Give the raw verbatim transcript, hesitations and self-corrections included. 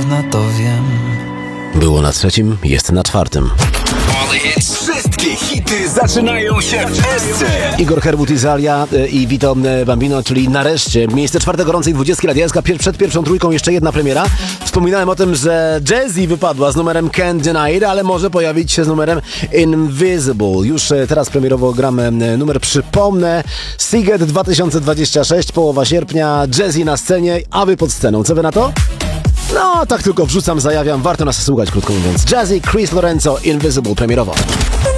można, to wiem. Było na trzecim, jest na czwartym. Wszystkie hity zaczynają się w Esce. Igor Herbut, Izalia i Vito Bambino, czyli nareszcie miejsce czwarte gorącej dwudziestki radialska. Pier- przed pierwszą trójką jeszcze jedna premiera. Wspominałem o tym, że Jazzy wypadła z numerem Can't Deny It, ale może pojawić się z numerem Invisible. Już teraz premierowo gramy numer, przypomnę, Seagate dwa tysiące dwudziesty szósty, połowa sierpnia, Jazzy na scenie, a wy pod sceną. Co wy na to? No, tak tylko wrzucam, zajawiam, warto nas słuchać, krótko mówiąc. Jazzy, Chris Lorenzo, Invisible premierowo.